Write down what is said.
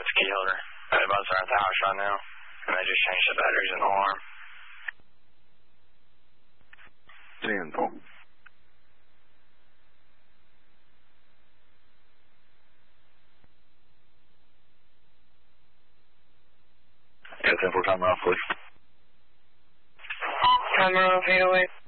with the key holder. Right about at the house right now. And they just changed the batteries in the alarm. 10-4. Yeah, 10-4 timer off, please. Timer off, 808.